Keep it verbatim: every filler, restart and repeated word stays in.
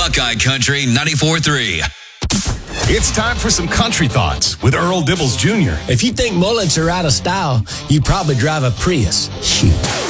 Buckeye Country ninety-four three. It's time for some country thoughts with Earl Dibbles Junior If you think mullets are out of style, you probably drive a Prius. Shoot.